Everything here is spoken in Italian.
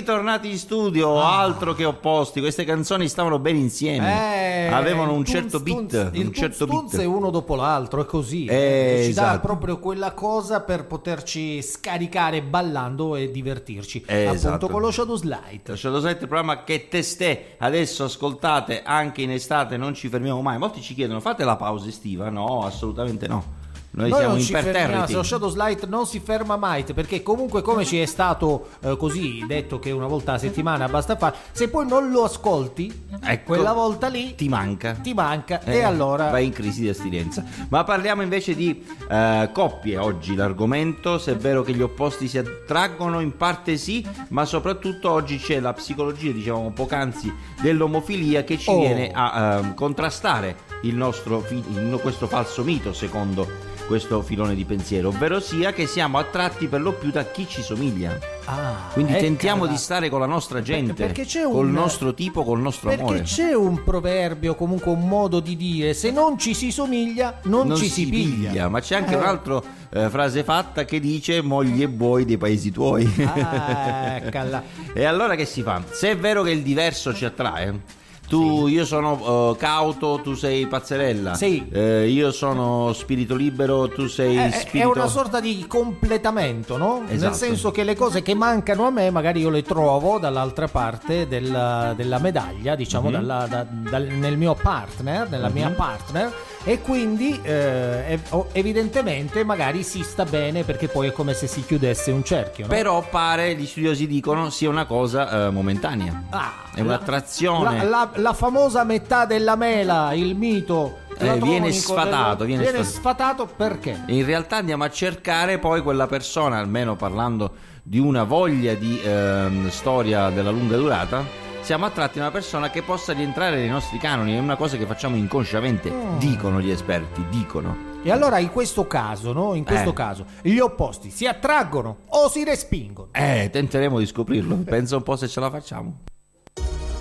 ritornati in studio, altro che opposti, queste canzoni stavano bene insieme, avevano un certo beat, il un certo tunz beat. è uno dopo l'altro, è così, ci dà esatto. proprio quella cosa per poterci scaricare ballando e divertirci, Esatto. appunto con lo Shadows Light. Lo Shadows Light è il programma che testè, adesso ascoltate anche in estate, non ci fermiamo mai. Molti ci chiedono, fate la pausa estiva? No, assolutamente no. Noi siamo non ci fermiamo, imperterriti. lo Shadows Light non si ferma mai, perché comunque, come ci è stato così detto, che una volta a settimana basta fare, se poi non lo ascolti, Ecco, quella volta lì ti manca e allora vai in crisi di astinenza. Ma parliamo invece di coppie oggi. L'argomento, se è vero che gli opposti si attraggono, in parte sì, ma soprattutto oggi c'è la psicologia, dicevamo poc'anzi, dell'omofilia, che ci viene a contrastare questo falso mito, secondo questo filone di pensiero, ovvero sia che siamo attratti per lo più da chi ci somiglia. Quindi tentiamo di stare con la nostra gente, perché c'è col nostro tipo, col nostro amore. Perché c'è un proverbio, comunque un modo di dire: se non ci si somiglia, non ci si piglia. Ma c'è anche un'altra frase fatta che dice: mogli e buoi dei paesi tuoi. Eccola. E allora che si fa? Se è vero che il diverso ci attrae, io sono cauto, tu sei pazzerella. Sì. Io sono spirito libero, tu sei spirito. È una sorta di completamento, no? Esatto. Nel senso che le cose che mancano a me magari io le trovo dall'altra parte della medaglia, diciamo, nel mio partner, nella mia partner, e quindi evidentemente magari si sta bene, perché poi è come se si chiudesse un cerchio, no? Però pare, gli studiosi dicono, sia una cosa momentanea. È un'attrazione. La famosa metà della mela, il mito viene sfatato, viene sfatato perché? In realtà andiamo a cercare poi quella persona, almeno parlando di una voglia di storia della lunga durata, siamo attratti da una persona che possa rientrare nei nostri canoni. È una cosa che facciamo inconsciamente, dicono gli esperti, dicono. E allora in questo caso, no? In questo caso gli opposti si attraggono o si respingono? Tenteremo di scoprirlo, penso un po' se ce la facciamo.